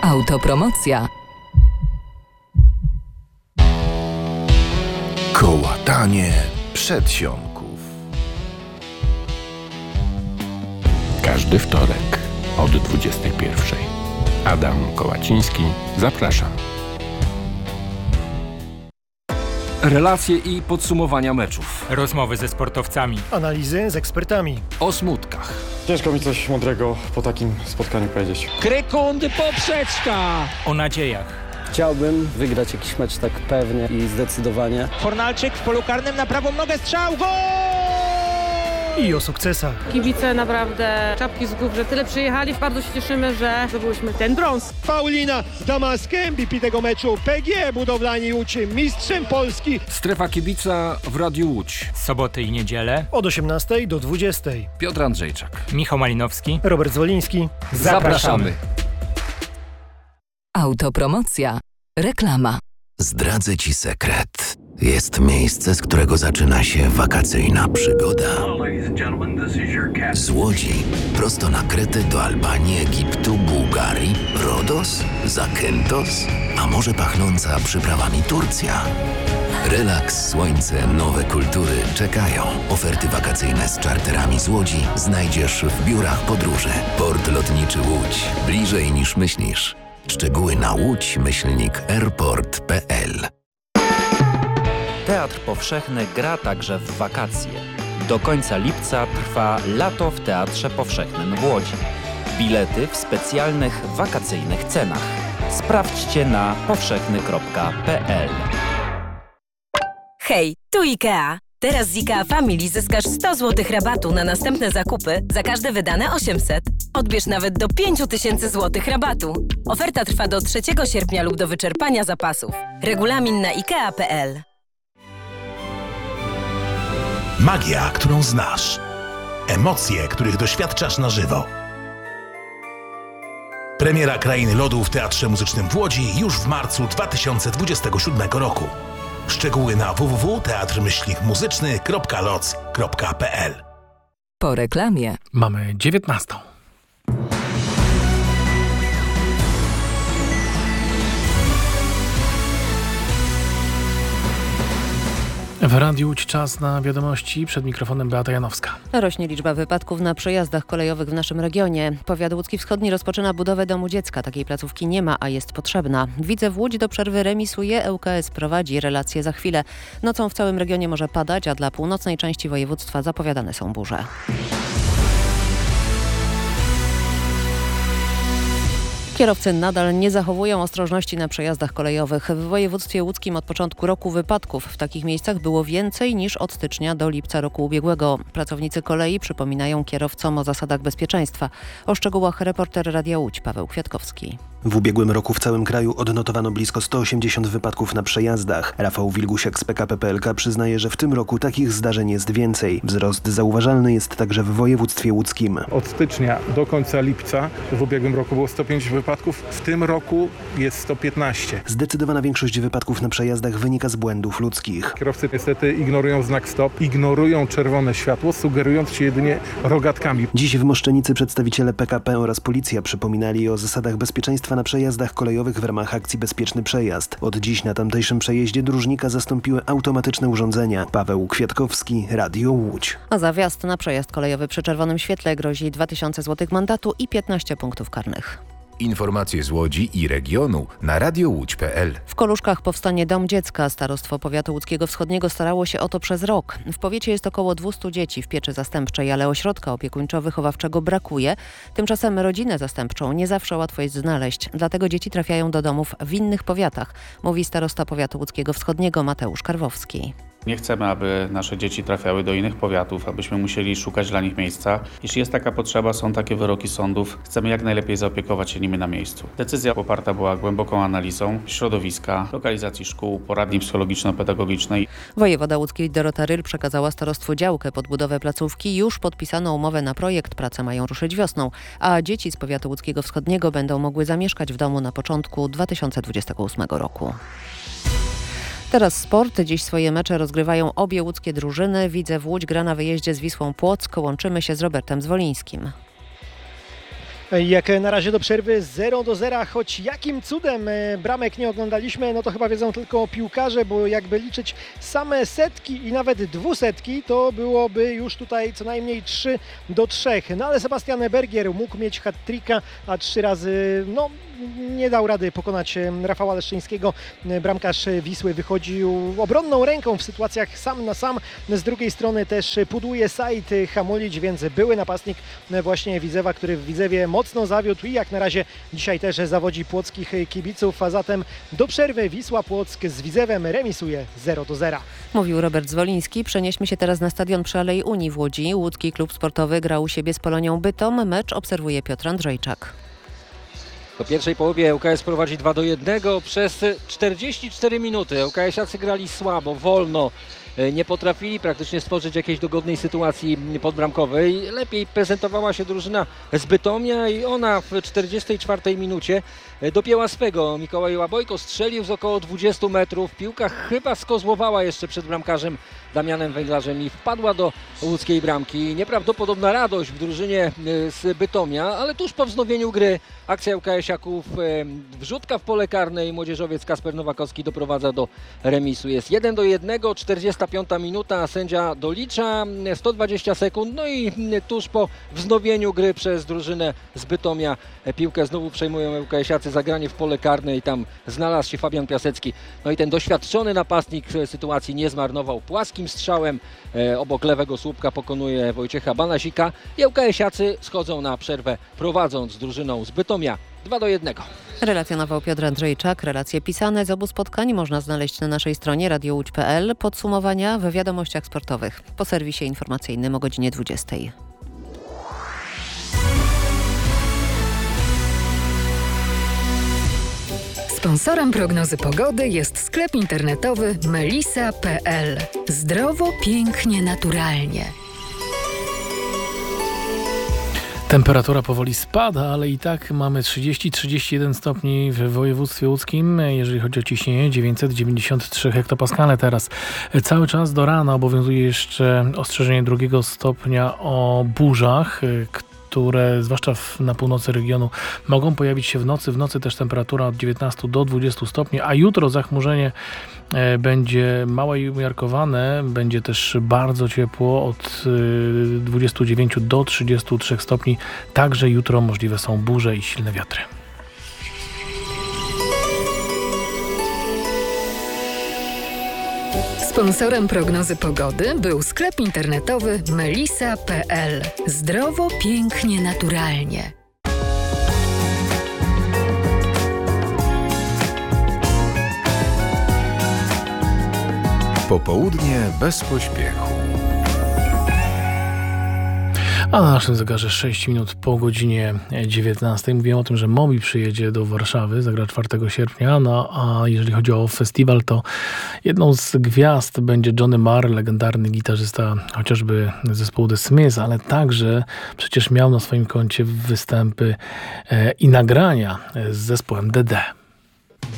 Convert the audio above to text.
Autopromocja. Kołatanie przedsionków. Każdy wtorek od 21:00. Adam Kołaciński, zapraszam. Relacje i podsumowania meczów. Rozmowy ze sportowcami. Analizy z ekspertami. O smutkach. Ciężko mi coś mądrego po takim spotkaniu powiedzieć. Krykundy poprzeczka! O nadziejach. Chciałbym wygrać jakiś mecz tak pewnie i zdecydowanie. Fornalczyk w polu karnym na prawą nogę, strzał, gol! I o sukcesach. Kibice naprawdę czapki z głów, że tyle przyjechali. Bardzo się cieszymy, że zdobyliśmy ten brąz. Paulina Damask, MVP tego meczu. PGE Budowlani Łódź, mistrzem Polski. Strefa kibica w Radiu Łódź. Soboty i niedzielę. Od 18 do 20. Piotr Andrzejczak. Michał Malinowski. Robert Zwoliński. Zapraszamy. Autopromocja. Reklama. Zdradzę Ci sekret. Jest miejsce, z którego zaczyna się wakacyjna przygoda. Z Łodzi prosto na Kretę do Albanii, Egiptu, Bułgarii, Rodos, Zakynthos, a może pachnąca przyprawami Turcja. Relaks, słońce, nowe kultury czekają. Oferty wakacyjne z czarterami z Łodzi znajdziesz w biurach podróży. Port Lotniczy Łódź. Bliżej niż myślisz. Szczegóły na łódź-airport.pl. Teatr Powszechny gra także w wakacje. Do końca lipca trwa Lato w Teatrze Powszechnym w Łodzi. Bilety w specjalnych wakacyjnych cenach. Sprawdźcie na powszechny.pl. Hej, tu IKEA. Teraz z IKEA Family zyskasz 100 zł rabatu na następne zakupy za każde wydane 800. Odbierz nawet do 5000 zł rabatu. Oferta trwa do 3 sierpnia lub do wyczerpania zapasów. Regulamin na ikea.pl. Magia, którą znasz. Emocje, których doświadczasz na żywo. Premiera Krainy Lodu w Teatrze Muzycznym w Łodzi już w marcu 2027 roku. Szczegóły na www.teatrmyślnikmuzyczny.loc.pl. Po reklamie. Mamy 19:00. W Radiu Łódź czas na wiadomości. Przed mikrofonem Beata Janowska. Rośnie liczba wypadków na przejazdach kolejowych w naszym regionie. Powiat łódzki wschodni rozpoczyna budowę domu dziecka. Takiej placówki nie ma, a jest potrzebna. Widzew Łódź do przerwy remisuje. ŁKS prowadzi relacje za chwilę. Nocą w całym regionie może padać, a dla północnej części województwa zapowiadane są burze. Kierowcy nadal nie zachowują ostrożności na przejazdach kolejowych. W województwie łódzkim od początku roku wypadków w takich miejscach było więcej niż od stycznia do lipca roku ubiegłego. Pracownicy kolei przypominają kierowcom o zasadach bezpieczeństwa. O szczegółach reporter Radia Łódź Paweł Kwiatkowski. W ubiegłym roku w całym kraju odnotowano blisko 180 wypadków na przejazdach. Rafał Wilgusiak z PKP PLK przyznaje, że w tym roku takich zdarzeń jest więcej. Wzrost zauważalny jest także w województwie łódzkim. Od stycznia do końca lipca w ubiegłym roku było 105 wypadków, w tym roku jest 115. Zdecydowana większość wypadków na przejazdach wynika z błędów ludzkich. Kierowcy niestety ignorują znak stop, ignorują czerwone światło, sugerując się jedynie rogatkami. Dziś w Moszczenicy przedstawiciele PKP oraz policja przypominali o zasadach bezpieczeństwa na przejazdach kolejowych w ramach akcji Bezpieczny Przejazd. Od dziś na tamtejszym przejeździe dróżnika zastąpiły automatyczne urządzenia. Paweł Kwiatkowski, Radio Łódź. A za wjazd na przejazd kolejowy przy czerwonym świetle grozi 2000 zł mandatu i 15 punktów karnych. Informacje z Łodzi i regionu na radiołódź.pl. W Koluszkach powstanie dom dziecka. Starostwo Powiatu Łódzkiego Wschodniego starało się o to przez rok. W powiecie jest około 200 dzieci w pieczy zastępczej, ale ośrodka opiekuńczo-wychowawczego brakuje. Tymczasem rodzinę zastępczą nie zawsze łatwo jest znaleźć. Dlatego dzieci trafiają do domów w innych powiatach, mówi starosta Powiatu Łódzkiego Wschodniego Mateusz Karwowski. Nie chcemy, aby nasze dzieci trafiały do innych powiatów, abyśmy musieli szukać dla nich miejsca. Jeśli jest taka potrzeba, są takie wyroki sądów, chcemy jak najlepiej zaopiekować się nimi na miejscu. Decyzja poparta była głęboką analizą środowiska, lokalizacji szkół, poradni psychologiczno-pedagogicznej. Wojewoda łódzki Dorota Ryl przekazała starostwu działkę pod budowę placówki. Już podpisano umowę na projekt, prace mają ruszyć wiosną, a dzieci z Powiatu Łódzkiego Wschodniego będą mogły zamieszkać w domu na początku 2028 roku. Teraz sport. Dziś swoje mecze rozgrywają obie łódzkie drużyny. Widzew Łódź gra na wyjeździe z Wisłą Płock. Łączymy się z Robertem Zwolińskim. Jak na razie do przerwy 0-0, choć jakim cudem bramek nie oglądaliśmy, no to chyba wiedzą tylko piłkarze, bo jakby liczyć same setki i nawet dwusetki, to byłoby już tutaj co najmniej 3-3. No ale Sebastian Bergier mógł mieć hat-tricka, a 3 razy nie dał rady pokonać Rafała Leszczyńskiego. Bramkarz Wisły wychodził obronną ręką w sytuacjach sam na sam. Z drugiej strony też pudłuje Said Hamulić, więc były napastnik właśnie Widzewa, który w Widzewie mocno zawiódł i jak na razie dzisiaj też zawodzi płockich kibiców, a zatem do przerwy Wisła Płock z Widzewem remisuje 0-0. Mówił Robert Zwoliński. Przenieśmy się teraz na stadion przy Alei Unii w Łodzi. Łódzki klub sportowy grał u siebie z Polonią Bytom. Mecz obserwuje Piotr Andrzejczak. Po pierwszej połowie ŁKS prowadzi 2-1 przez 44 minuty. ŁKS-iacy grali słabo, wolno. Nie potrafili praktycznie stworzyć jakiejś dogodnej sytuacji podbramkowej. Lepiej prezentowała się drużyna z Bytomia i ona w 44 minucie dopięła swego. Mikołaj Łabojko strzelił z około 20 metrów. Piłka chyba skozłowała jeszcze przed bramkarzem Damianem Węglarzem i wpadła do łódzkiej bramki. Nieprawdopodobna radość w drużynie z Bytomia, ale tuż po wznowieniu gry akcja ŁKS-iaków, wrzutka w pole karne i młodzieżowiec Kasper Nowakowski doprowadza do remisu. Jest 1-1, 45 minuta, sędzia dolicza 120 sekund, no i tuż po wznowieniu gry przez drużynę z Bytomia piłkę znowu przejmują ŁKS-iacy, zagranie w pole karne i tam znalazł się Fabian Piasecki. No i ten doświadczony napastnik sytuacji nie zmarnował. Płaskim strzałem obok lewego słupka pokonuje Wojciecha Banasika i ŁKS-iacy schodzą na przerwę, prowadząc z drużyną z Bytomia 2-1. Relacjonował Piotr Andrzejczak. Relacje pisane z obu spotkań można znaleźć na naszej stronie radiołódź.pl. Podsumowania w wiadomościach sportowych po serwisie informacyjnym o godzinie 20. Sponsorem prognozy pogody jest sklep internetowy melisa.pl. Zdrowo, pięknie, naturalnie. Temperatura powoli spada, ale i tak mamy 30-31 stopni w województwie łódzkim, jeżeli chodzi o ciśnienie 993 hektopaskale teraz. Cały czas do rana obowiązuje jeszcze ostrzeżenie 2 stopnia o burzach, które zwłaszcza na północy regionu mogą pojawić się w nocy. W nocy też temperatura od 19 do 20 stopni, a jutro zachmurzenie będzie małe i umiarkowane. Będzie też bardzo ciepło od 29 do 33 stopni. Także jutro możliwe są burze i silne wiatry. Sponsorem prognozy pogody był sklep internetowy melisa.pl. Zdrowo, pięknie, naturalnie. Popołudnie bez pośpiechu. A na naszym zegarze 6 minut po godzinie 19. Mówiłem o tym, że Moby przyjedzie do Warszawy, zagra 4 sierpnia, no a jeżeli chodzi o festiwal, to jedną z gwiazd będzie Johnny Marr, legendarny gitarzysta chociażby zespołu The Smiths, ale także przecież miał na swoim koncie występy i nagrania z zespołem DD.